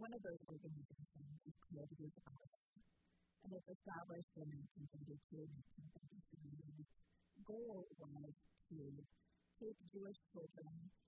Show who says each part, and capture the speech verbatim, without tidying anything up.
Speaker 1: one of those organizations is called Youth Alliance, and it was established in nineteen thirty-two and nineteen thirty-three. Its goal was to take Jewish children